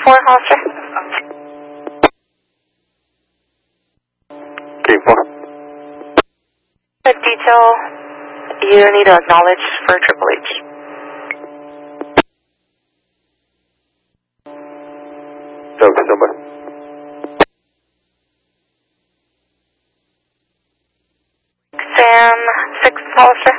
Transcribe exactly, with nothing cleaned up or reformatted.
four, Hollister. Team four. The detail, you need to acknowledge for Triple H. Service number. Sam, six, Hollister.